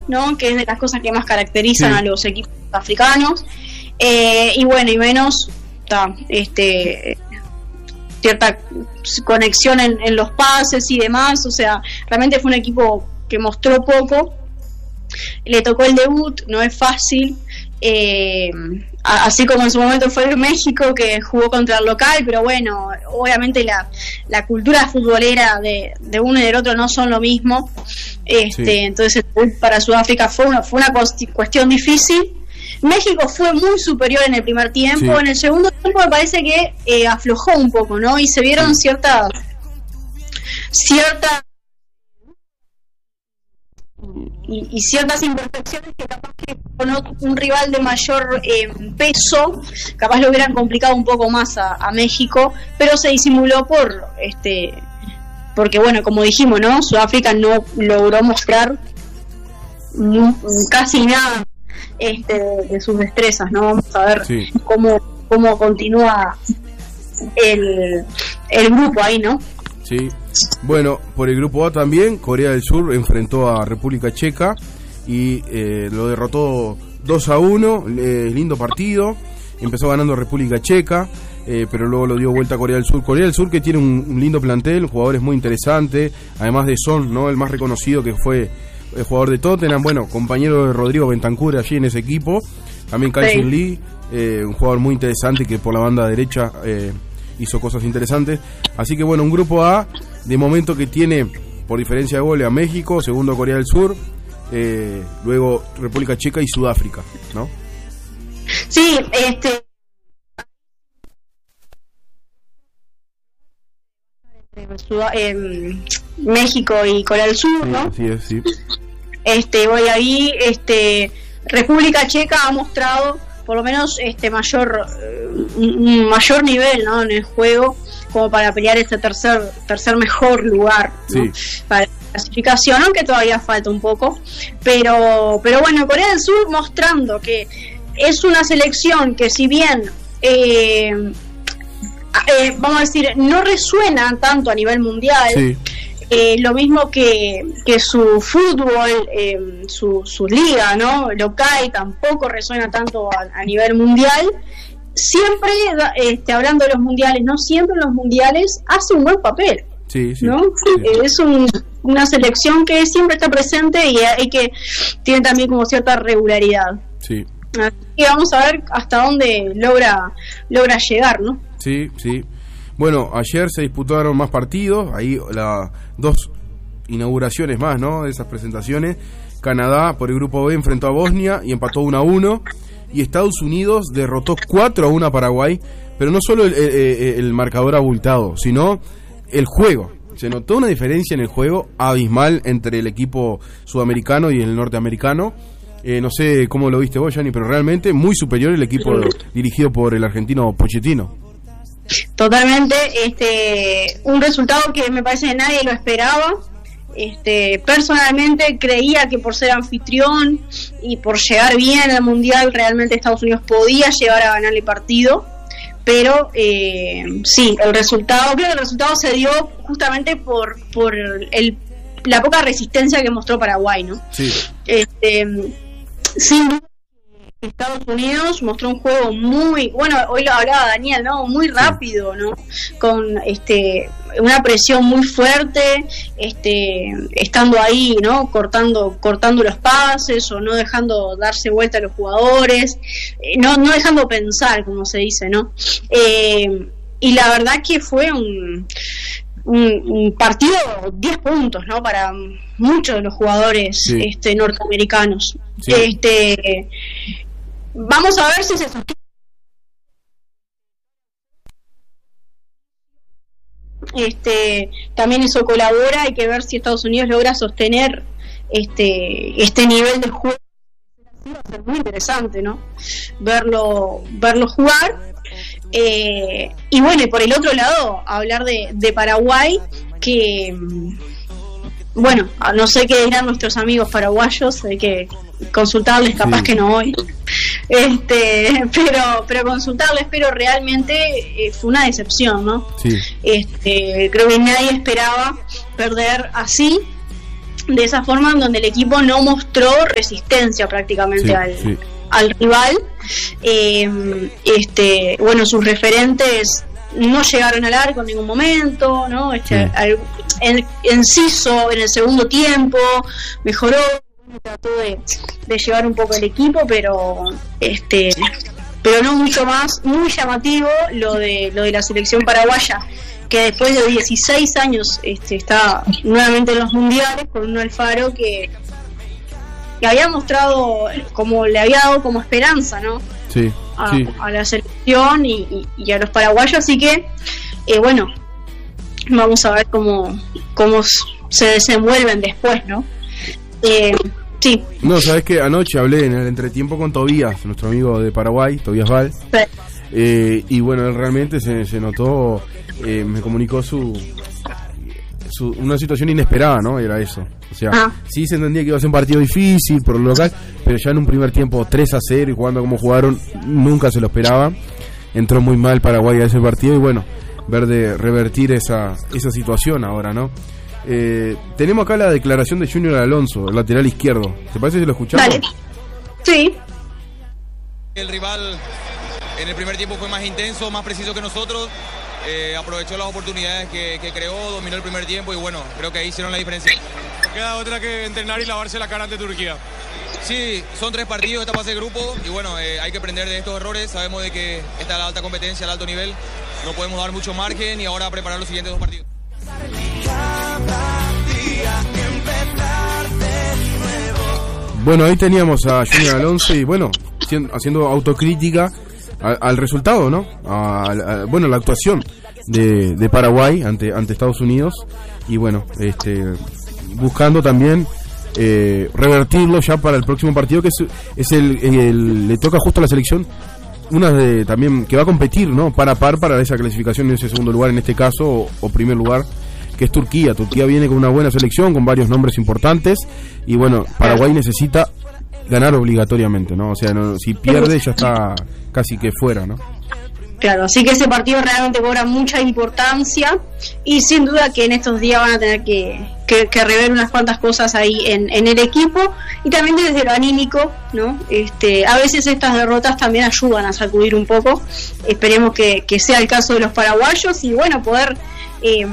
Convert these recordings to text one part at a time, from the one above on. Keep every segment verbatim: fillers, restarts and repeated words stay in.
¿no? Que es de las cosas que más caracterizan sí. a los equipos africanos, eh, y bueno, y menos ta, este cierta conexión en, en los pases y demás. O sea, realmente fue un equipo que mostró poco. Le tocó el debut, no es fácil, eh, así como en su momento fue en México, que jugó contra el local, pero bueno, obviamente la, la cultura futbolera de, de uno y del otro no son lo mismo. Este, sí. Entonces para Sudáfrica fue una, fue una cuestión difícil. México fue muy superior en el primer tiempo, sí. En el segundo tiempo me parece que eh, aflojó un poco, ¿no? Y se vieron sí. ciertas ciertas y, y ciertas imperfecciones que capaz que con un rival de mayor eh, peso capaz lo hubieran complicado un poco más a, a México, pero se disimuló por este porque bueno, como dijimos, ¿no? Sudáfrica no logró mostrar no, casi nada este de sus destrezas, ¿no? Vamos a ver sí. cómo cómo continúa el el grupo ahí, ¿no? Sí. Bueno, por el grupo A también, Corea del Sur enfrentó a República Checa y eh, lo derrotó dos a uno, eh, lindo partido. Empezó ganando República Checa, eh, pero luego lo dio vuelta a Corea del Sur. Corea del Sur que tiene un, un lindo plantel, jugadores muy interesantes, además de Son, ¿no? El más reconocido, que fue el jugador de Tottenham, bueno, compañero de Rodrigo Bentancur allí en ese equipo. También Kai Jin Lee, eh, un jugador muy interesante que por la banda derecha eh, hizo cosas interesantes. Así que bueno, un grupo A de momento que tiene por diferencia de goles a México, segundo Corea del Sur, eh, luego República Checa y Sudáfrica, ¿no? Sí, este eh, México y Corea del Sur, ¿no? Sí, sí, sí. Este, voy ahí, este República Checa ha mostrado por lo menos este mayor un mayor nivel, ¿no? En el juego, como para pelear ese tercer tercer mejor lugar, ¿no? Sí. Para la clasificación, aunque todavía falta un poco, pero pero bueno, Corea del Sur mostrando que es una selección que si bien eh, eh, vamos a decir no resuena tanto a nivel mundial, sí. Eh, lo mismo que, que su fútbol, eh, su, su liga, ¿no? Local tampoco resuena tanto a, a nivel mundial. Siempre, este, hablando de los mundiales, no siempre en los mundiales hace un buen papel, sí, sí, ¿no? Sí. Eh, es un, una selección que siempre está presente y, y que tiene también como cierta regularidad. Sí. Así que vamos a ver hasta dónde logra logra llegar, ¿no? Sí, sí. Bueno, ayer se disputaron más partidos, ahí las dos inauguraciones más, ¿no? De esas presentaciones. Canadá por el grupo B enfrentó a Bosnia y empató uno a uno. Y Estados Unidos derrotó cuatro a uno a Paraguay. Pero no solo el, el, el marcador abultado, sino el juego. Se notó una diferencia en el juego abismal entre el equipo sudamericano y el norteamericano. Eh, no sé cómo lo viste vos, Gianni, pero realmente muy superior el equipo dirigido por el argentino Pochettino. Totalmente, este, un resultado que me parece que nadie lo esperaba. Este, personalmente creía que por ser anfitrión y por llegar bien al mundial realmente Estados Unidos podía llegar a ganar el partido, pero eh, sí, el resultado, creo que el resultado se dio justamente por por el la poca resistencia que mostró Paraguay, ¿no? Sí. Este, sin duda Estados Unidos mostró un juego muy, bueno, hoy lo hablaba Daniel, ¿no? Muy rápido, ¿no? Con este una presión muy fuerte, este estando ahí, ¿no? Cortando cortando los pases o no dejando darse vuelta a los jugadores, eh, no no dejando pensar, como se dice, ¿no? Eh, y la verdad que fue un un, un partido diez puntos, ¿no? Para muchos de los jugadores sí. este norteamericanos. Sí. Este Vamos a ver si se sostiene. Este, también eso colabora, hay que ver si Estados Unidos logra sostener este este nivel de juego. Va a ser muy interesante, ¿no? Verlo verlo jugar. Eh, y bueno, y por el otro lado, hablar de, de Paraguay, que bueno, no sé qué dirán nuestros amigos paraguayos, hay que consultarles, capaz sí. que no hoy, este, pero pero consultarles, pero realmente eh, fue una decepción, ¿no? Sí. Este, creo que nadie esperaba perder así, de esa forma en donde el equipo no mostró resistencia prácticamente sí, al, sí. al rival. Eh, este, bueno, sus referentes no llegaron al arco en ningún momento, ¿no? Este, sí. al, en, Enciso en el segundo tiempo mejoró, trató de, de llevar un poco el equipo, pero este, pero no mucho más. Muy llamativo lo de lo de la selección paraguaya, que después de dieciséis años este, está nuevamente en los mundiales con un Alfaro que, que había mostrado, como le había dado como esperanza, ¿no? Sí, a, sí. a la selección y, y, y a los paraguayos, así que eh, bueno, vamos a ver cómo, cómo se desenvuelven después, ¿no? Eh, sí. No, sabes que anoche hablé en el entretiempo con Tobías, nuestro amigo de Paraguay, Tobías Val. Sí. Eh, y bueno, él realmente se, se notó, eh, me comunicó su, su una situación inesperada, ¿no? Era eso. O sea, ah. sí se entendía que iba a ser un partido difícil por lo local, pero ya en un primer tiempo tres a cero y jugando como jugaron, nunca se lo esperaba. Entró muy mal Paraguay a ese partido y bueno, ver de revertir esa, esa situación ahora, ¿no? Eh, tenemos acá la declaración de Junior Alonso, el lateral izquierdo. ¿Te parece si lo escuchamos? Dale. Sí. El rival en el primer tiempo fue más intenso, más preciso que nosotros, eh, aprovechó las oportunidades que, que creó, dominó el primer tiempo y bueno, creo que ahí hicieron la diferencia. Queda otra que entrenar y lavarse la cara ante Turquía. Sí, son tres partidos esta fase de grupo y bueno, eh, hay que aprender de estos errores, sabemos de que está la alta competencia, el alto nivel, no podemos dar mucho margen y ahora preparar los siguientes dos partidos. Bueno, ahí teníamos a Junior Alonso y bueno, haciendo autocrítica al, al resultado, ¿no? A, a, bueno, la actuación de, de Paraguay ante ante Estados Unidos y bueno, este buscando también eh, revertirlo ya para el próximo partido, que es, es el, el le toca justo a la selección una de también que va a competir, ¿no? Par a par para esa clasificación en ese segundo lugar en este caso o, o primer lugar, que es Turquía. Turquía viene con una buena selección, con varios nombres importantes y bueno, Paraguay necesita ganar obligatoriamente, ¿no? O sea, no, si pierde ya está casi que fuera, ¿no? Claro, así que ese partido realmente cobra mucha importancia y sin duda que en estos días van a tener que, que, que rever unas cuantas cosas ahí en, en el equipo y también desde lo anímico, ¿no? Este, a veces estas derrotas también ayudan a sacudir un poco, esperemos que, que sea el caso de los paraguayos y bueno, poder eh,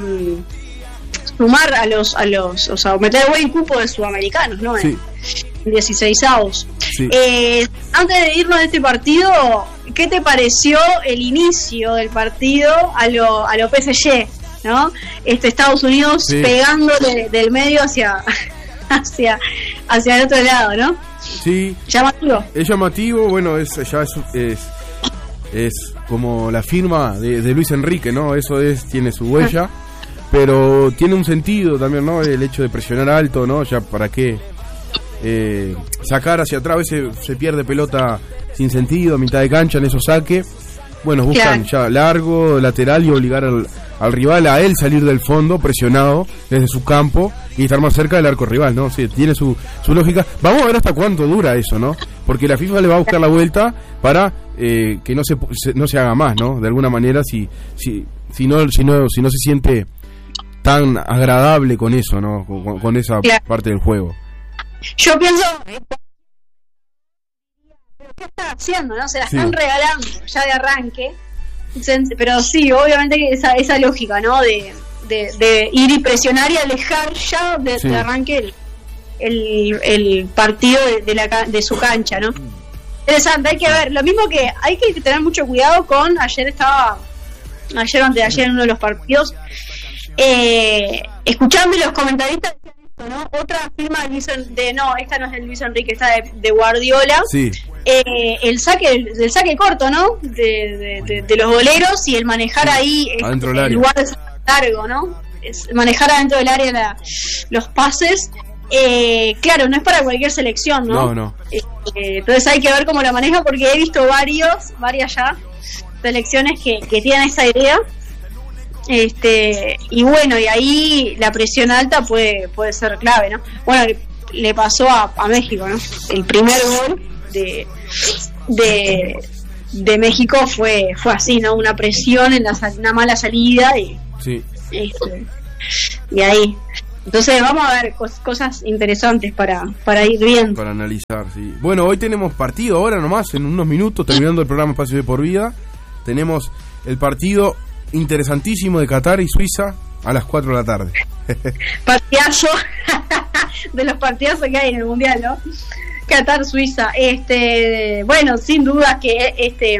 sumar a los, a los, o sea, meter buen cupo de sudamericanos, ¿no? Sí. En dieciseisavos. Sí. Eh, antes de irnos de este partido, ¿qué te pareció el inicio del partido a lo, a lo P S G, ¿no? Este Estados Unidos sí. pegándole del medio hacia, hacia, hacia el otro lado, ¿no? Sí. Llamativo. Es llamativo, bueno, es ya es, es, es como la firma de, de Luis Enrique, ¿no? Eso es, tiene su huella, pero tiene un sentido también, ¿no? El hecho de presionar alto, ¿no? Ya para qué eh, sacar hacia atrás, a veces se pierde pelota sin sentido, a mitad de cancha en esos saques. Bueno, buscan claro. ya largo, lateral y obligar al, al rival a él salir del fondo, presionado desde su campo y estar más cerca del arco rival, ¿no? Sí, tiene su, su lógica. Vamos a ver hasta cuánto dura eso, ¿no? Porque la FIFA le va a buscar la vuelta para eh, que no se, se no se haga más, ¿no? De alguna manera, si si si no si no si no se siente tan agradable con eso, ¿no? Con, con esa claro. parte del juego. Yo pienso, ¿qué están haciendo? ¿No? Se la están sí. regalando ya de arranque. Pero sí, obviamente esa esa lógica, ¿no? De, de, de ir y presionar y alejar ya de, sí. de arranque el, el, el partido de, de, la, de su cancha, ¿no? Interesante, hay que ver. Lo mismo que hay que tener mucho cuidado con. Ayer estaba, ayer o antes de ayer en uno de los partidos, eh, escuchando y los comentaristas. ¿no? Otra firma de, Luis, de no, esta no es de Luis Enrique, esta de, de Guardiola. Sí. Eh, el saque del, del saque corto, ¿no? De, de, de, de los goleros y el manejar ahí adentro el, del área. el lugar de largo, ¿no? Es manejar adentro del área la, los pases. Eh, claro, no es para cualquier selección, ¿no? No, no. Eh, entonces hay que ver cómo la maneja porque he visto varios, varias ya selecciones que, que tienen esa idea. Este y bueno, y ahí la presión alta puede puede ser clave, ¿no? Bueno, le, le pasó a, a México, ¿no? El primer gol de de de México fue fue así, ¿no? Una presión en la una mala salida y sí. este, y ahí Entonces vamos a ver cos- cosas interesantes para, para ir viendo. Para analizar, sí. Bueno, hoy tenemos partido ahora nomás, en unos minutos, terminando el programa Espacio de Por Vida. Tenemos el partido interesantísimo de Qatar y Suiza a las cuatro de la tarde. Partidazo de los partidazos que hay en el Mundial, ¿no? Qatar, Suiza. Este, bueno, sin duda que este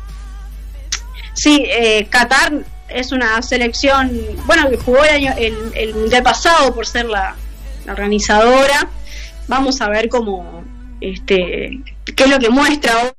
sí, eh, Qatar es una selección, bueno, que jugó el año el, el Mundial pasado por ser la, la organizadora. Vamos a ver cómo este qué es lo que muestra hoy.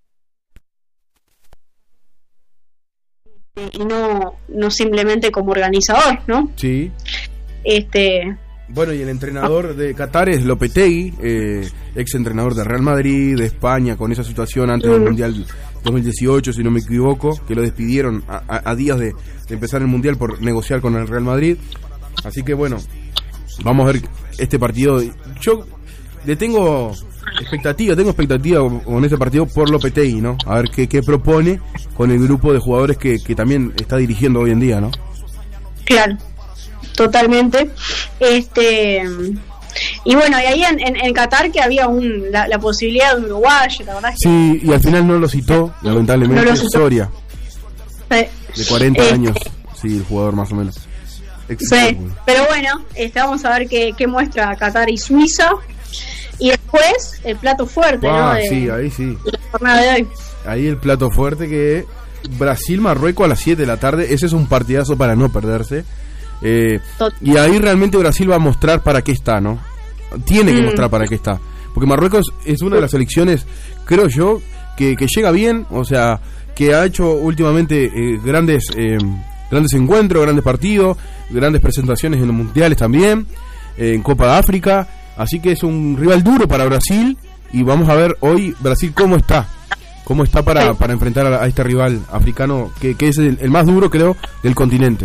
Y no no simplemente como organizador, ¿no? Sí. Este Bueno, y el entrenador de Qatar es Lopetegui, eh, ex entrenador de Real Madrid, de España, con esa situación antes del Mundial dos mil dieciocho, si no me equivoco, que lo despidieron a, a, a días de, de empezar el Mundial por negociar con el Real Madrid. Así que bueno, vamos a ver este partido. Yo le tengo expectativa, tengo expectativa con este partido por Lopetegui, ¿no? A ver qué, qué propone con el grupo de jugadores que, que también está dirigiendo hoy en día, ¿no? Claro, totalmente. Este y bueno, y ahí en, en, en Qatar que había un, la, la posibilidad de un uruguayo, la verdad. Sí, y al final no lo citó, lamentablemente, no lo citó. Soria, Sí. de cuarenta Este, años, sí, el jugador más o menos. Ex- Sí, pero bueno, este, vamos a ver qué, qué muestra Qatar y Suiza. Y después el plato fuerte, Ah, ¿no? De, sí, ahí sí. de la jornada de hoy. Ahí el plato fuerte que es Brasil-Marruecos a las siete de la tarde. Ese es un partidazo para no perderse. Eh, Tot- y ahí realmente Brasil va a mostrar para qué está, ¿no? Tiene que Mm. mostrar para qué está. Porque Marruecos es una de las selecciones, creo yo, que, que llega bien, o sea, que ha hecho últimamente eh, grandes eh, grandes encuentros, grandes partidos, grandes presentaciones en los mundiales también, eh, en Copa de África. Así que es un rival duro para Brasil y vamos a ver hoy Brasil cómo está. Cómo está para, para enfrentar a, a este rival africano que, que es el, el más duro, creo, del continente.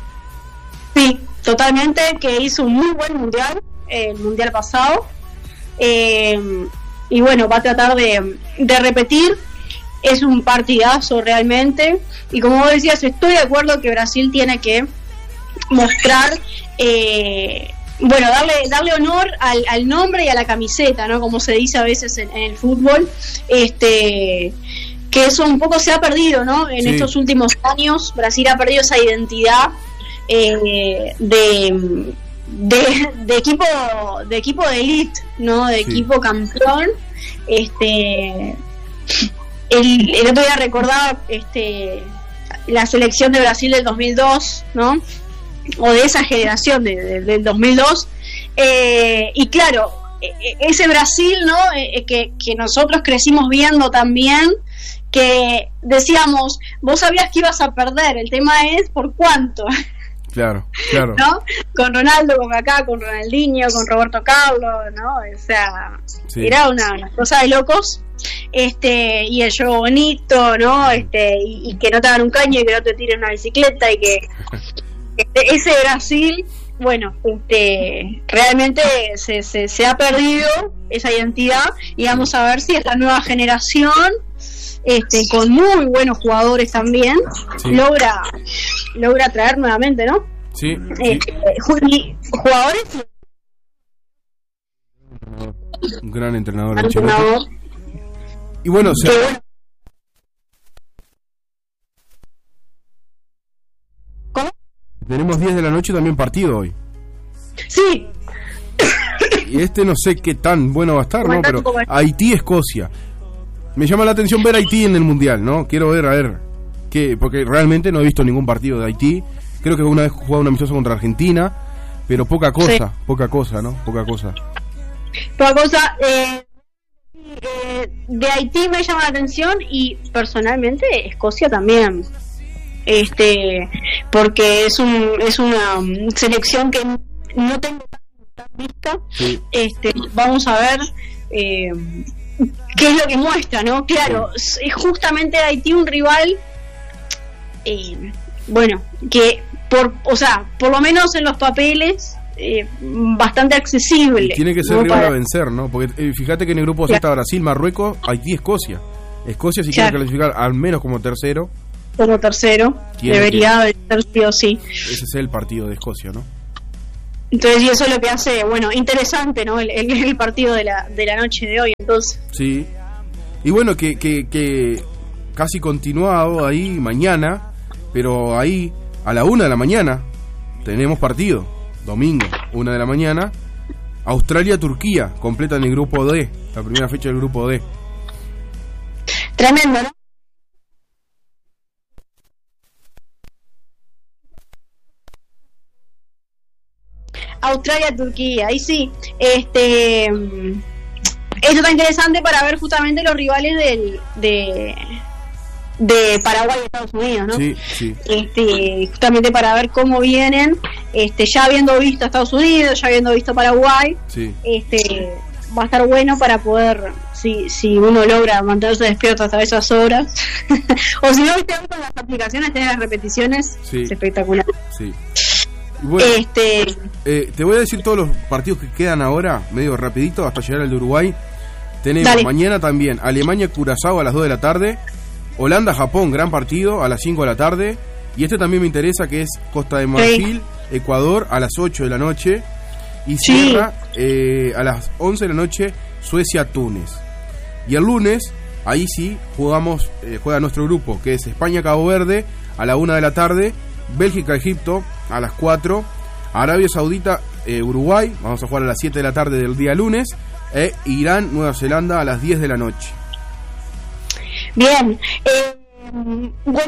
Sí, totalmente, que hizo un muy buen mundial, eh, el mundial pasado. Eh, y bueno, va a tratar de, de repetir. Es un partidazo realmente. Y como vos decías, estoy de acuerdo que Brasil tiene que mostrar, eh, bueno, darle darle honor al, al nombre y a la camiseta, ¿no? Como se dice a veces en, en el fútbol. Este. Que eso un poco se ha perdido, ¿no? En Sí. estos últimos años, Brasil ha perdido esa identidad eh, de, de de equipo de equipo de elite, ¿no? De Sí. equipo campeón. Este el, el otro día recordaba este la selección de Brasil del dos mil dos, ¿no? O de esa generación de, de, del dos mil dos. Eh, y claro, ese Brasil, ¿no? Eh, que, que nosotros crecimos viendo también, que decíamos, vos sabías que ibas a perder, el tema es por cuánto. Claro, claro. ¿No? Con Ronaldo, con Kaká, con Ronaldinho, con Roberto Carlos, ¿no? O sea, Sí. era una, una cosa de locos. Este, y el juego bonito, ¿no? Este, y, y que no te hagan un caño y que no te tiren una bicicleta y que este, ese Brasil, bueno, este, realmente se, se, se ha perdido esa identidad y vamos a ver si esta nueva generación, este, con muy buenos jugadores también, Sí. logra logra traer nuevamente, ¿no? Sí, Eh, sí. ju- jugadores Un gran entrenador, y Ancelotti. entrenador, Y bueno, se- que bueno. ¿Cómo? tenemos diez de la noche también partido hoy. Sí, Y este no sé qué tan bueno va a estar, ¿no? Comentate Pero cómo es. Haití-Escocia. Me llama la atención ver Haití en el Mundial, ¿no? Quiero ver, a ver, qué, porque realmente no he visto ningún partido de Haití. Creo que una vez jugado un amistoso contra Argentina, pero poca cosa, Sí. poca cosa, ¿no? Poca cosa. otra cosa, eh, eh, de Haití me llama la atención y personalmente Escocia también, este, porque es un es una um, selección que no tengo tan vista. Sí. Este, vamos a ver eh, qué es lo que muestra, ¿no? Claro, es justamente Haití un rival, eh, bueno, que por, o sea, por lo menos en los papeles eh, bastante accesible. Y tiene que ser ¿no? rival Para- a vencer, ¿no? Porque eh, fíjate que en el grupo C Claro. está Brasil, Marruecos, Haití, Escocia. Escocia, si Claro. quiere clasificar al menos como tercero, como tercero, Tiene debería ser sí o sí. ese es el partido de Escocia, ¿no? Entonces, y eso es lo que hace, bueno, interesante, ¿no? El, el, el partido de la, de la noche de hoy, entonces. Sí. Y bueno, que, que, que casi continuado ahí mañana, pero ahí a la una de la mañana tenemos partido. Domingo, una de la mañana. Australia-Turquía, completan el grupo D, la primera fecha del grupo D. Tremendo, ¿no? Australia-Turquía, ahí sí, este, esto está interesante para ver justamente los rivales del, de, de Paraguay y Estados Unidos, ¿no? Sí, sí. Este, justamente para ver cómo vienen, este, ya habiendo visto a Estados Unidos, ya habiendo visto a Paraguay, sí. este, va a estar bueno para poder, si, si uno logra mantenerse despierto hasta esas horas, o si no, viste, con las aplicaciones, tener las repeticiones, sí. Es espectacular. Sí. Bueno, este... eh, te voy a decir todos los partidos que quedan ahora, medio rapidito, hasta llegar al de Uruguay. Tenemos Dale. Mañana también Alemania-Curazao a las dos de la tarde, Holanda-Japón, gran partido, a las cinco de la tarde. Y este también me interesa, que es Costa de Marfil, sí. Ecuador, a las ocho de la noche. Y cierra sí. eh, a las once de la noche Suecia-Túnez. Y el lunes, ahí sí, jugamos eh, juega nuestro grupo, que es España-Cabo Verde, a la una de la tarde, Bélgica-Egipto, a las cuatro, Arabia Saudita, eh, Uruguay, vamos a jugar a las siete de la tarde del día lunes, e Irán, Nueva Zelanda, a las diez de la noche. Bien, eh, bueno,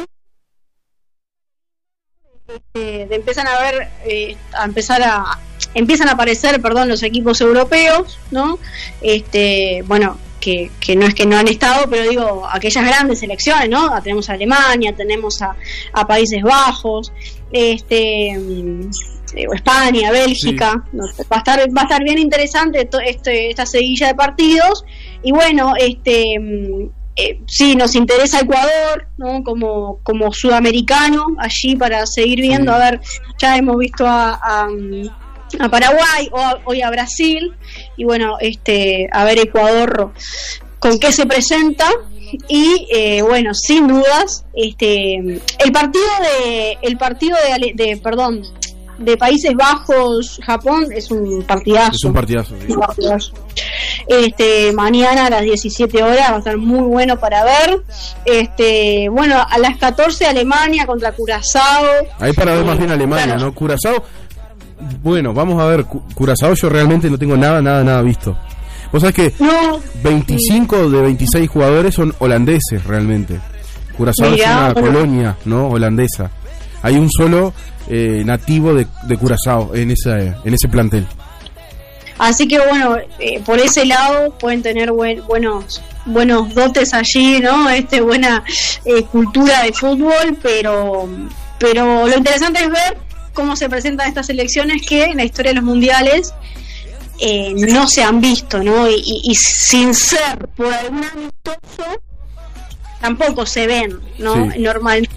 eh, empiezan a ver, eh, a empezar a, empiezan a aparecer, perdón, los equipos europeos, ¿no? Este, bueno, que, que no es que no han estado, pero digo, aquellas grandes selecciones, ¿no? Tenemos a Alemania, tenemos a, a Países Bajos, este, eh, España, Bélgica, sí. No, va a estar, va a estar bien interesante to, este, esta seguilla de partidos, y bueno, este, eh, sí, nos interesa Ecuador, ¿no? Como, como sudamericano, allí para seguir viendo, sí. A ver, ya hemos visto a, a a Paraguay, o a, hoy a Brasil, y bueno, este, a ver Ecuador con qué se presenta, y eh, bueno, sin dudas, este, el partido de, el partido de, de perdón, de Países Bajos, Japón, es un partidazo. Es un partidazo, sí. Un partidazo. Este, mañana a las diecisiete horas va a estar muy bueno para ver. Este, bueno, a las catorce Alemania contra Curazao. Ahí para ver más bien Alemania, claro. ¿No? Curazao. Bueno, vamos a ver, Curazao yo realmente no tengo nada, nada, nada visto. Vos sabés que no, veinticinco sí. de veintiséis jugadores son holandeses realmente. Curazao Mirá, es una bueno. colonia, ¿no? Holandesa. Hay un solo eh, nativo de, de Curazao en esa, en ese plantel. Así que bueno, eh, por ese lado pueden tener buen, buenos buenos dotes allí, ¿no? Este buena eh, cultura de fútbol, pero pero lo interesante es ver cómo se presentan estas selecciones que en la historia de los mundiales eh, no se han visto, ¿no? Y, y, y sin ser por algún amistoso tampoco se ven, ¿no? Sí. Normal.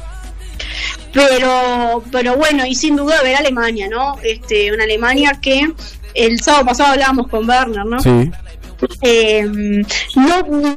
Pero pero bueno, y sin duda ver a Alemania, ¿no? Este, una Alemania que el sábado pasado hablábamos con Werner, ¿no? Sí. Eh, no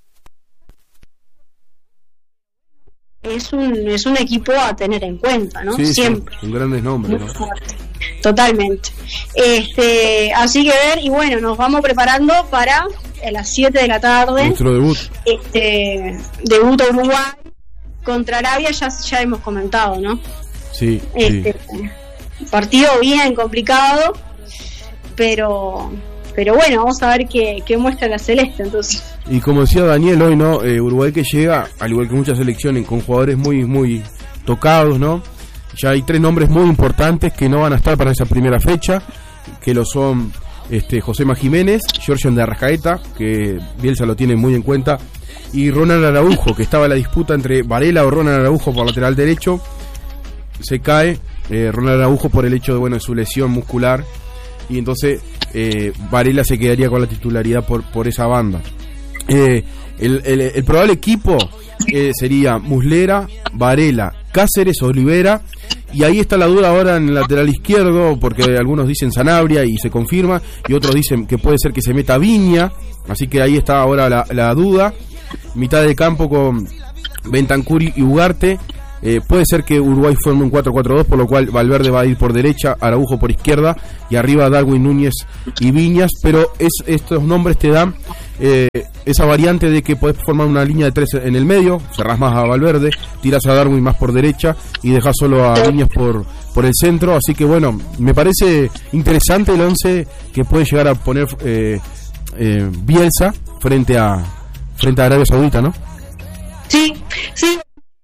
es un es un equipo a tener en cuenta, ¿no? Sí, siempre. Sí, con grandes nombres, ¿no? Totalmente. Este, así que ver, y bueno, nos vamos preparando para a las siete de la tarde. Nuestro debut. Este, debut a Uruguay contra Arabia, ya ya hemos comentado, ¿no? Sí. Este, sí. Partido bien complicado, pero pero bueno, vamos a ver qué, qué muestra la Celeste entonces. Y como decía Daniel hoy, ¿no? Eh, Uruguay que llega, al igual que muchas selecciones, con jugadores muy muy tocados, ¿no? Ya hay tres nombres muy importantes que no van a estar para esa primera fecha, que lo son este Josema Jiménez, Georgian de Arrascaeta, que Bielsa lo tiene muy en cuenta, y Ronald Araujo, que estaba en la disputa entre Varela o Ronald Araujo por lateral derecho. Se cae eh, Ronald Araujo por el hecho de, bueno, de su lesión muscular, y entonces eh, Varela se quedaría con la titularidad por, por esa banda. Eh, el, el, el probable equipo eh, sería Muslera, Varela, Cáceres, Olivera, y ahí está la duda ahora en el lateral izquierdo, porque algunos dicen Sanabria y se confirma, y otros dicen que puede ser que se meta Viña, así que ahí está ahora la, la duda. Mitad de campo con Bentancur y Ugarte, Eh, puede ser que Uruguay forme un cuatro cuatro dos, por lo cual Valverde va a ir por derecha, Araujo por izquierda y arriba Darwin Núñez y Viñas, pero es, estos nombres te dan eh, esa variante de que podés formar una línea de tres en el medio, cerrás más a Valverde, tirás a Darwin más por derecha y dejás solo a Viñas por, por el centro, así que bueno, me parece interesante el once que puede llegar a poner eh, eh, Bielsa frente a, frente a Arabia Saudita, ¿no? Sí, sí.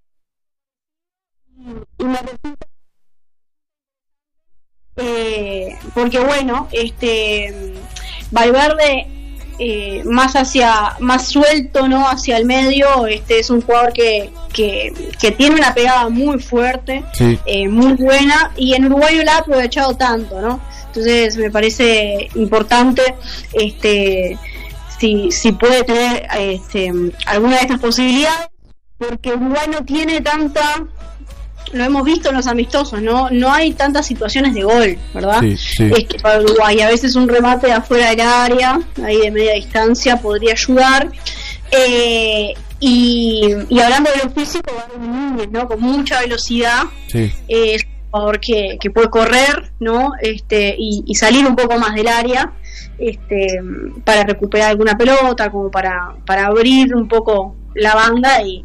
Y me resulta eh, porque bueno, este Valverde eh, más hacia más suelto, no hacia el medio, este es un jugador que que, que tiene una pegada muy fuerte, sí. eh, muy buena, y en Uruguay lo ha aprovechado tanto, ¿no? Entonces me parece importante este si si puede tener este alguna de estas posibilidades, porque Uruguay no tiene tanta, lo hemos visto en los amistosos, no no hay tantas situaciones de gol, ¿verdad? Sí, sí. Este, para Uruguay a veces un remate de afuera del área, ahí de media distancia, podría ayudar. Eh, y, y hablando de lo físico, Darwin Núñez, ¿no? Con mucha velocidad, sí. eh, es un jugador que, que puede correr, ¿no? Este, y, y salir un poco más del área, este, para recuperar alguna pelota, como para, para abrir un poco la banda y,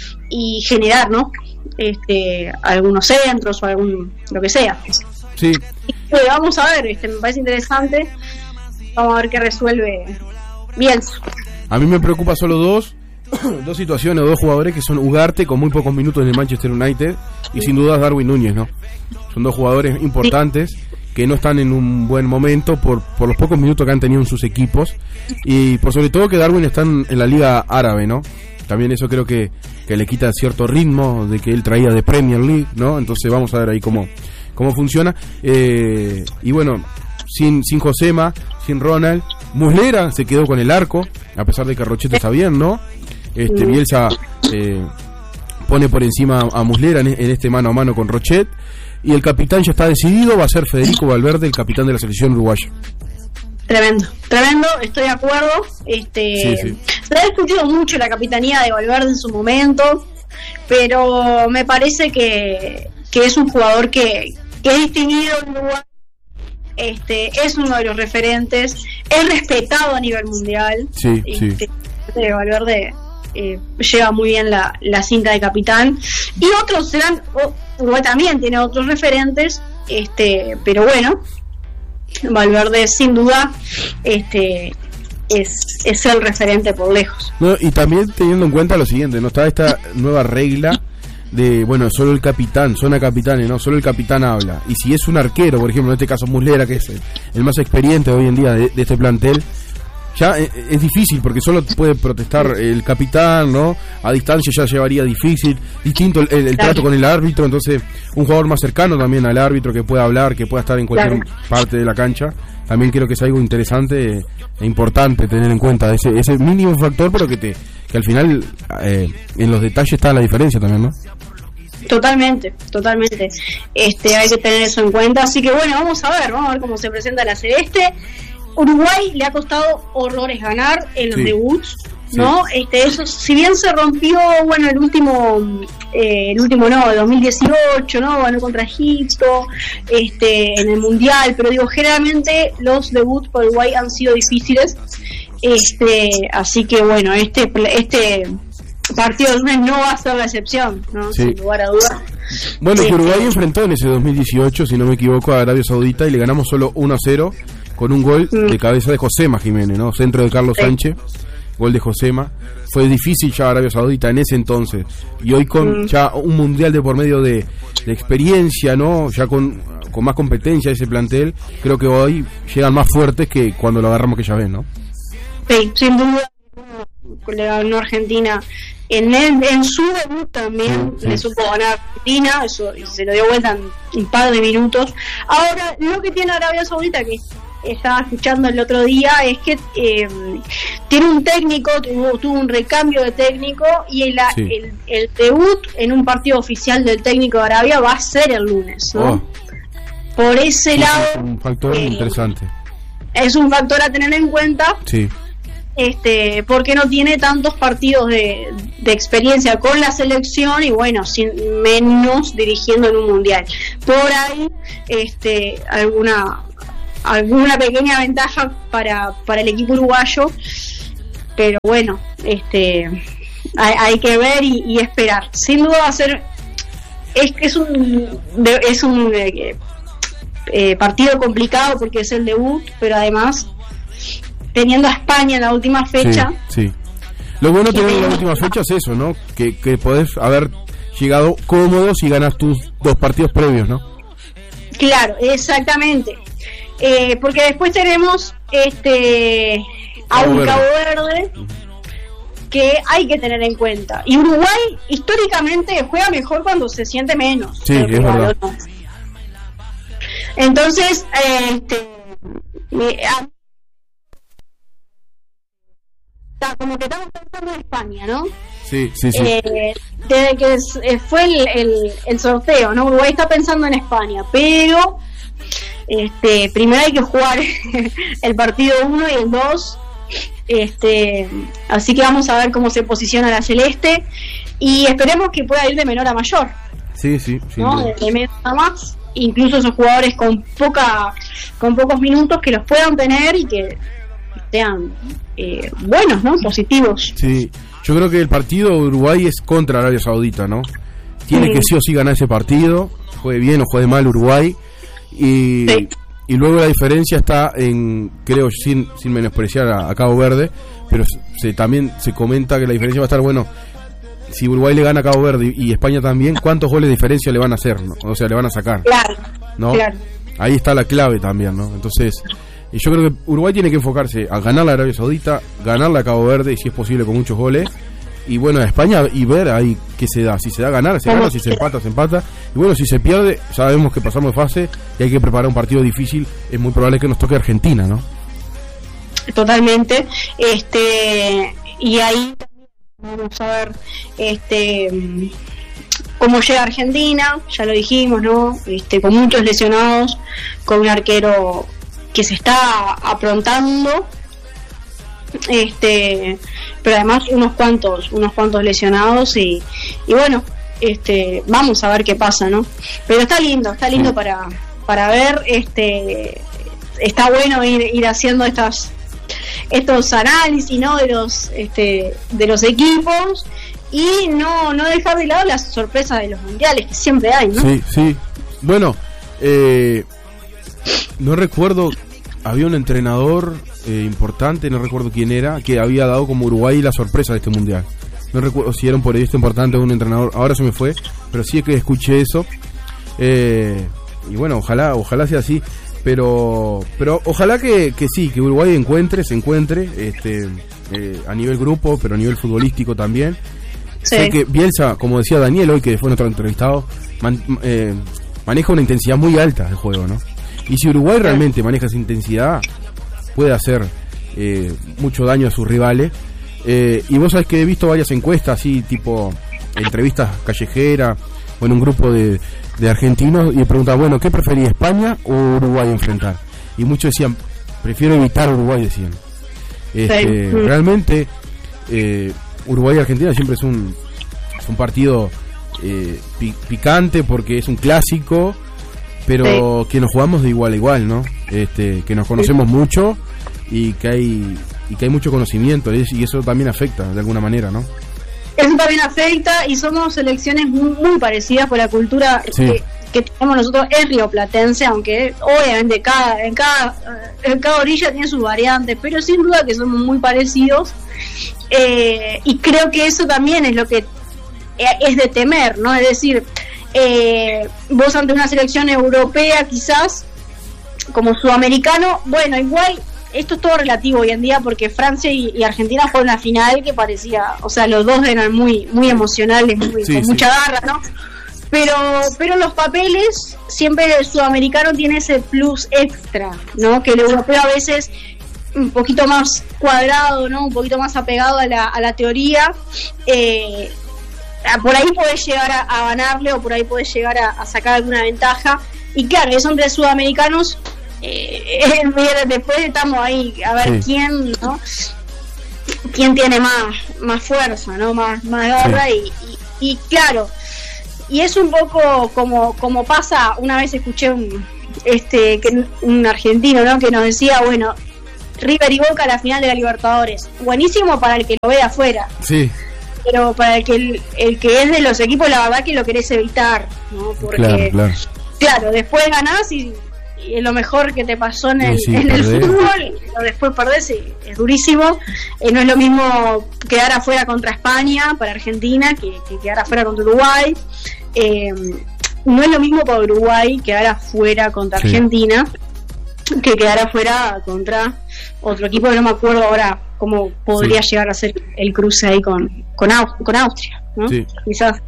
y generar, ¿no? Este, algunos centros o algún lo que sea. Sí. Y, pues, vamos a ver, este, me parece interesante. Vamos a ver qué resuelve Bielsa. A mí me preocupa solo dos dos situaciones, dos jugadores que son Ugarte con muy pocos minutos en el Manchester United y sin duda Darwin Núñez, ¿no? Son dos jugadores importantes, sí, que no están en un buen momento por, por los pocos minutos que han tenido en sus equipos, y por sobre todo que Darwin está en, en la Liga Árabe, ¿no? También eso creo que, que le quita cierto ritmo de que él traía de Premier League, ¿no? Entonces vamos a ver ahí cómo, cómo funciona. Eh, y bueno, sin, sin Josema, sin Ronald, Muslera se quedó con el arco, a pesar de que Rochet está bien, ¿no? Este, Bielsa eh, pone por encima a Muslera en, en este mano a mano con Rochet, y el capitán ya está decidido, va a ser Federico Valverde, el capitán de la selección uruguaya. Tremendo, tremendo, estoy de acuerdo. Este, sí, sí. Se ha discutido mucho la capitanía de Valverde en su momento, pero me parece que, que es un jugador que, que es distinguido en Uruguay, este, es uno de los referentes, es respetado a nivel mundial. Sí, sí. Este, Valverde eh, lleva muy bien la, la cinta de capitán, y otros serán, oh, Uruguay también tiene otros referentes, este, pero bueno, Valverde sin duda este es, es el referente por lejos. No, y también teniendo en cuenta lo siguiente, no está esta nueva regla de, bueno, solo el capitán, zona capitanes, no, solo el capitán habla, y si es un arquero, por ejemplo, en este caso Muslera, que es el, el más experiente hoy en día de, de este plantel, ya es, es difícil, porque solo puede protestar el capitán, ¿no? A distancia ya llevaría difícil, distinto el, el, el trato con el árbitro, entonces un jugador más cercano también al árbitro, que pueda hablar, que pueda estar en cualquier claro. parte de la cancha, también creo que es algo interesante e importante tener en cuenta, ese, ese mínimo factor, pero que te que al final eh, en los detalles está la diferencia también, ¿no? Totalmente, totalmente. Este, hay que tener eso en cuenta, así que bueno, vamos a ver, vamos a ver cómo se presenta la Celeste. Uruguay le ha costado horrores ganar en los sí. debuts, ¿no? Sí. Este, eso, si bien se rompió, bueno, el último, eh, el último no, de dos mil dieciocho, ¿no? Ganó contra Egipto, este, en el Mundial, pero digo, generalmente los debuts por Uruguay han sido difíciles, este, así que bueno, este, este partido de lunes no va a ser la excepción, ¿no? Sí. Sin lugar a dudas. Bueno, que Uruguay enfrentó en ese dos mil dieciocho, si no me equivoco, a Arabia Saudita y le ganamos solo uno a cero. Con un gol de cabeza de Josema Jiménez, ¿no? Centro de Carlos Sánchez, gol de Josema. Fue difícil ya Arabia Saudita en ese entonces. Y hoy con ya un mundial de por medio de, de experiencia, ¿no? Ya con, con más competencia ese plantel, creo que hoy llegan más fuertes que cuando lo agarramos aquella vez, ¿no? Sí, sin duda. Le ganó Argentina en, el, en su debut también, sí, sí. le supo ganar a Argentina, eso se lo dio vuelta en un par de minutos. Ahora, lo que tiene Arabia Saudita, que estaba escuchando el otro día, es que eh, tiene un técnico, tuvo, tuvo un recambio de técnico, y el, sí. el, el debut en un partido oficial del técnico de Arabia va a ser el lunes, ¿no? Oh. Por ese sí, lado, un factor eh, interesante. Es un factor a tener en cuenta. Sí. este, porque no tiene tantos partidos de, de experiencia con la selección y bueno, sin, menos dirigiendo en un mundial. Por ahí, este, alguna alguna pequeña ventaja para, para el equipo uruguayo, pero bueno, este, hay, hay que ver y, y esperar. Sin duda va a ser, es, es un, es un eh, eh, partido complicado porque es el debut, pero además teniendo a España en la última fecha. Sí, sí. Lo bueno de tener la última fecha es eso, ¿no? Que, que podés haber llegado cómodo si ganas tus dos partidos previos, ¿no? Claro, exactamente. Eh, porque después tenemos este a un Cabo Verde que hay que tener en cuenta. Y Uruguay históricamente juega mejor cuando se siente menos. Sí, es verdad. No. Entonces, eh, este, eh, a, como que estamos pensando en España, ¿no? Sí, sí, sí. Eh, desde que es, eh, fue el, el, el sorteo, ¿no? Uruguay está pensando en España, pero este, primero hay que jugar el partido uno y el dos. Este, así que vamos a ver cómo se posiciona la Celeste y esperemos que pueda ir de menor a mayor. Sí, sí, sí. ¿No? De, de menor a más, incluso esos jugadores con poca, con pocos minutos que los puedan tener y que sean eh, buenos, ¿no? Positivos. Sí, yo creo que el partido de Uruguay es contra Arabia Saudita, ¿no? Tiene sí. que sí o sí ganar ese partido, juegue bien o juegue mal Uruguay, y, sí. y luego la diferencia está en, creo, sin, sin menospreciar a, a Cabo Verde, pero se, también se comenta que la diferencia va a estar, bueno, si Uruguay le gana a Cabo Verde y, y España también, ¿cuántos goles de diferencia le van a hacer, ¿no? O sea, le van a sacar. Claro, ¿no? Claro. Ahí está la clave también, ¿no? Entonces, yo creo que Uruguay tiene que enfocarse a ganar la Arabia Saudita, ganarle a Cabo Verde, si es posible con muchos goles, y bueno, a España, y ver ahí qué se da. Si se da ganar, se gana, si se empata, se empata. Y bueno, si se pierde, sabemos que pasamos de fase y hay que preparar un partido difícil. Es muy probable que nos toque Argentina, ¿no? Totalmente. Este, y ahí vamos a ver este cómo llega Argentina, ya lo dijimos, ¿no? Este, con muchos lesionados, con un arquero que se está aprontando, este, pero además unos cuantos, unos cuantos lesionados y, y bueno, este, vamos a ver qué pasa, ¿no? Pero está lindo, está lindo para, para ver, este, está bueno ir, ir haciendo estas, estos análisis, ¿no? De los, este, de los equipos y no, no dejar de lado las sorpresas de los mundiales que siempre hay, ¿no? Sí, sí. Bueno, eh. No recuerdo, había un entrenador eh, importante, no recuerdo quién era, que había dado como Uruguay la sorpresa de este mundial. No recuerdo si era un periodista importante o un entrenador, ahora se me fue, pero sí que escuché eso. Eh, y bueno, ojalá, ojalá sea así, pero pero ojalá que, que sí, que Uruguay encuentre, se encuentre, este, eh, a nivel grupo, pero a nivel futbolístico también. Sí. Sé que Bielsa, como decía Daniel hoy, que fue nuestro entrevistado, man, eh, maneja una intensidad muy alta del juego, ¿no? Y si Uruguay realmente maneja esa intensidad, puede hacer eh, mucho daño a sus rivales. Eh, y vos sabés que he visto varias encuestas, así tipo entrevistas callejeras, o en un grupo de, de argentinos, y he preguntado, bueno, ¿qué preferís, España o Uruguay enfrentar? Y muchos decían, prefiero evitar Uruguay, decían. Este, sí. Realmente, eh, Uruguay y Argentina siempre es un, es un partido eh, pi- picante porque es un clásico, pero sí. que nos jugamos de igual a igual, ¿no? Este, que nos conocemos sí. mucho y que hay y que hay mucho conocimiento y eso también afecta de alguna manera, ¿no? Eso también afecta y somos selecciones muy, muy parecidas por la cultura sí. que, que tenemos nosotros es rioplatense, aunque obviamente cada en cada en cada orilla tiene sus variantes, pero sin duda que somos muy parecidos eh, y creo que eso también es lo que es de temer, ¿no? Es decir, Eh, vos ante una selección europea quizás como sudamericano, bueno, igual esto es todo relativo hoy en día porque Francia y, y Argentina fueron una final que parecía, o sea, los dos eran muy muy emocionales, muy, sí, con sí. mucha garra, ¿no? Pero pero los papeles siempre el sudamericano tiene ese plus extra, ¿no? Que el europeo a veces un poquito más cuadrado, ¿no? Un poquito más apegado a la, a la teoría, eh por ahí podés llegar a, a ganarle o por ahí podés llegar a, a sacar alguna ventaja y claro, eso entre sudamericanos eh, después estamos ahí a ver sí. quién, ¿no? quién tiene más, más fuerza, ¿no? Más, más garra, sí. y, y, y claro, y es un poco como, como pasa, una vez escuché un, este, que, un argentino, ¿no? Que nos decía, bueno, River y Boca a la final de la Libertadores, buenísimo para el que lo ve afuera. Sí. Pero para el que el, el que es de los equipos, la verdad que lo querés evitar, ¿no? Porque, claro, claro. claro después ganás y, y es lo mejor que te pasó en el, sí, en el fútbol, pero después perdés y es durísimo. Eh, no es lo mismo quedar afuera contra España para Argentina que, que quedar afuera contra Uruguay. Eh, no es lo mismo para Uruguay quedar afuera contra sí. Argentina que quedar afuera contra otro equipo que no me acuerdo ahora cómo podría sí. llegar a ser el cruce ahí con con, Au- con Austria, ¿no? Sí. Quizás.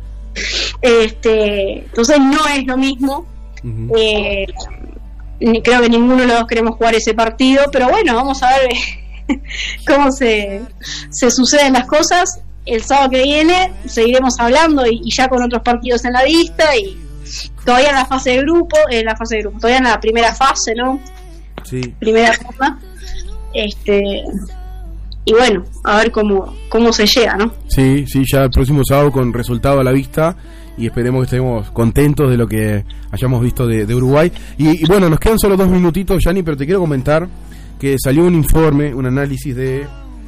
Este, entonces no es lo mismo. Uh-huh. Eh, creo que ninguno de los dos queremos jugar ese partido, pero bueno, vamos a ver cómo se, se suceden las cosas. El sábado que viene seguiremos hablando y, y ya con otros partidos en la vista y todavía en la fase de grupo, en la fase de grupo, todavía en la primera fase, ¿no? Sí. Primera ronda. Este, y bueno, a ver cómo cómo se llega, ¿no? Sí, sí, ya el próximo sábado con resultado a la vista y esperemos que estemos contentos de lo que hayamos visto de, de Uruguay. Y, y bueno, nos quedan solo dos minutitos, Yanni, pero te quiero comentar que salió un informe, un análisis de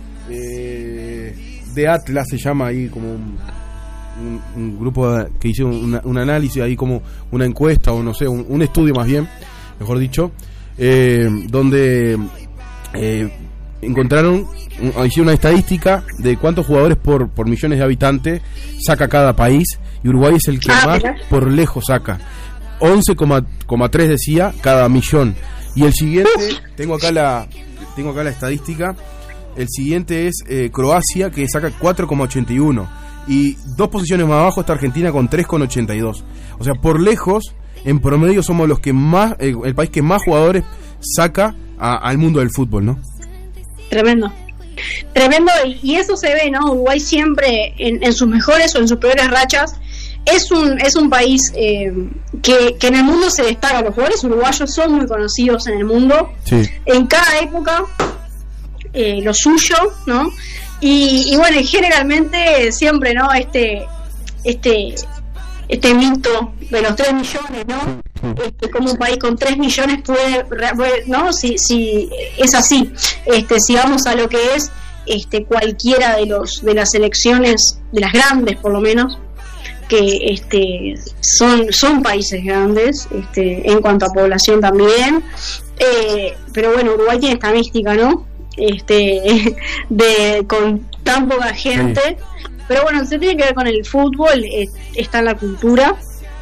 de, de Atlas, se llama ahí como un, un, un grupo que hizo una, un análisis ahí como una encuesta o no sé, un, un estudio más bien, mejor dicho, eh, donde eh, encontraron, hicieron una estadística de cuántos jugadores por, por millones de habitantes saca cada país, y Uruguay es el que ah, más mira. por lejos saca, once coma tres decía cada millón, y el siguiente, tengo acá la tengo acá la estadística, el siguiente es eh, Croacia, que saca cuatro coma ochenta y uno, y dos posiciones más abajo está Argentina con tres coma ochenta y dos, o sea, por lejos, en promedio somos los que más, el, el país que más jugadores saca a, al mundo del fútbol, ¿no? Tremendo, tremendo, y eso se ve, ¿no? Uruguay siempre en, en sus mejores o en sus peores rachas es un es un país eh, que, que en el mundo se destaca. Los jugadores uruguayos son muy conocidos en el mundo, sí. en cada época eh, lo suyo, ¿no? Y, y bueno, y generalmente siempre, ¿no? Este este este mito de los tres millones, ¿no? Este, como un país con tres millones puede, ¿no? Si, si es así, este, si vamos a lo que es este, cualquiera de los de las selecciones, de las grandes por lo menos, que este, son, son países grandes, este, en cuanto a población también, eh, pero bueno, Uruguay tiene esta mística, ¿no? Este, de con tan poca gente. Sí. Pero bueno, se tiene que ver con el fútbol, eh, está en la cultura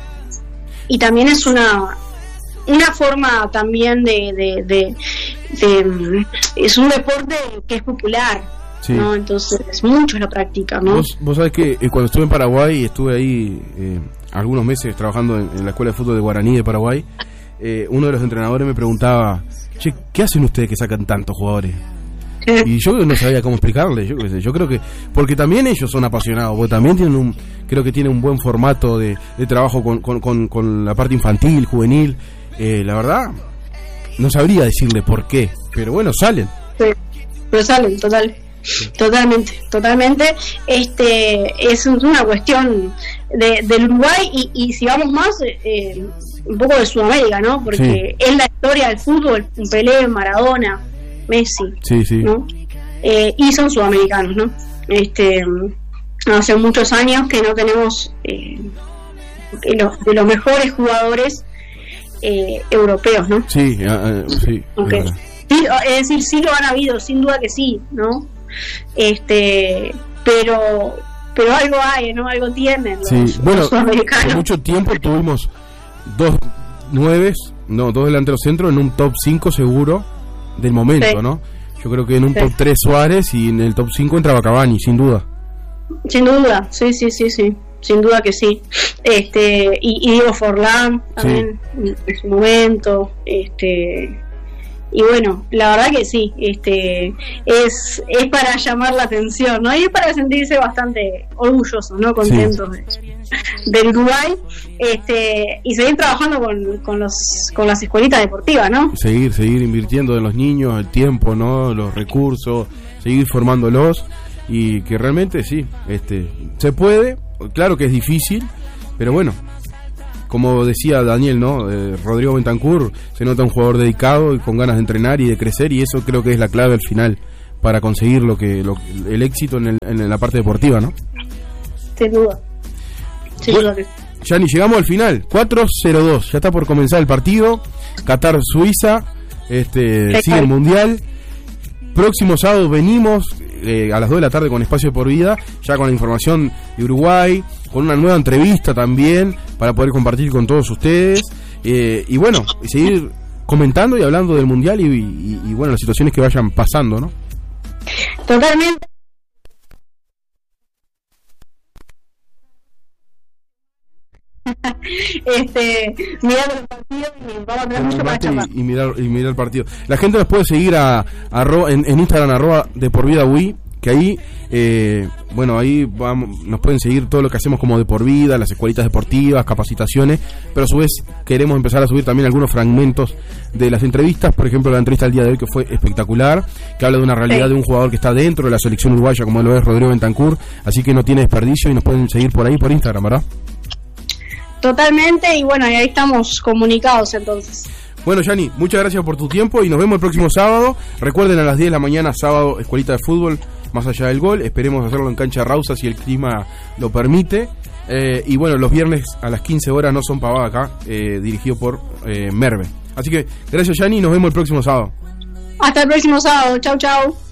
y también es una una forma también de, de, de, de es un deporte que es popular, sí. ¿no? Entonces muchos lo practican, ¿no? Vos, vos sabés que eh, cuando estuve en Paraguay, estuve ahí eh, algunos meses trabajando en, en la escuela de fútbol de Guaraní de Paraguay, eh, uno de los entrenadores me preguntaba, che, ¿qué hacen ustedes que sacan tantos jugadores? Y yo no sabía cómo explicarle, yo, yo creo que porque también ellos son apasionados, porque también tienen un, creo que tienen un buen formato de, de trabajo con, con, con, con la parte infantil, juvenil, eh, la verdad no sabría decirle por qué, pero bueno, salen. Sí, pero salen, total, totalmente, totalmente. Este es una cuestión de, del Uruguay y, y si vamos más, eh, un poco de Sudamérica, ¿no? Porque sí. es la historia del fútbol, Pelé, Maradona, Messi, sí, sí. ¿no? Eh, y son sudamericanos, ¿no? Este, hace muchos años que no tenemos eh, de, los, de los mejores jugadores eh, europeos, ¿no? Sí, uh, uh, sí. Okay. sí. Es decir, sí lo han habido, sin duda que sí, ¿no? Este, pero pero algo hay, ¿no? Algo tienen los, sí. Bueno, los sudamericanos. Por mucho tiempo tuvimos dos nueves, no, dos delanteros centros en un top cinco seguro del momento, sí. ¿no? Yo creo que en un sí. top tres Suárez y en el top cinco entraba Cavani, sin duda. Sin duda, sí, sí, sí, sí, sin duda que sí. Este y, y Diego Forlán también sí. en su momento, este y bueno, la verdad que sí, este es es para llamar la atención, ¿no? Y es para sentirse bastante orgullosos, ¿no? Contentos sí. de, del Uruguay, este y seguir trabajando con, con los con las escuelitas deportivas, ¿no? Seguir, seguir invirtiendo en los niños, el tiempo, ¿no? Los recursos, seguir formándolos y que realmente sí, este, se puede, claro que es difícil, pero bueno, como decía Daniel, ¿no? Eh, Rodrigo Bentancur se nota un jugador dedicado y con ganas de entrenar y de crecer, y eso creo que es la clave al final para conseguir lo que lo, el éxito en, el, en la parte deportiva, ¿no? Sin duda. Sin bueno, duda que... Yani, llegamos al final, cuatro cero dos, ya está por comenzar el partido, Qatar-Suiza, este, sigue el Mundial. Próximo sábado venimos eh, a las dos de la tarde con Espacio Por Vida, ya con la información de Uruguay, con una nueva entrevista también para poder compartir con todos ustedes, eh, y bueno, seguir comentando y hablando del Mundial y, y, y bueno, las situaciones que vayan pasando, ¿no? Totalmente. este mirar el partido y vamos a tener mucho para charlar. Y, y mirar y mirar el partido. La gente nos puede seguir a, a arroba, en, en Instagram arroba de por vida Wii, que ahí eh, bueno, ahí vamos, nos pueden seguir todo lo que hacemos como de por vida, las escuelitas deportivas, capacitaciones, pero a su vez queremos empezar a subir también algunos fragmentos de las entrevistas. Por ejemplo, la entrevista del día de hoy, que fue espectacular, que habla de una realidad, sí, de un jugador que está dentro de la selección uruguaya, como lo es Rodrigo Bentancur, así que no tiene desperdicio y nos pueden seguir por ahí, por Instagram, ¿verdad? Totalmente, y bueno, y ahí estamos comunicados entonces. Bueno, Yani, muchas gracias por tu tiempo y nos vemos el próximo sábado. Recuerden, a las diez de la mañana, sábado, escuelita de fútbol, más allá del gol. Esperemos hacerlo en cancha Rausa si el clima lo permite. Eh, y bueno, los viernes a las quince horas No Son Pavada acá, eh, dirigido por eh, Merve. Así que gracias, Yani, y nos vemos el próximo sábado. Hasta el próximo sábado, chau chau.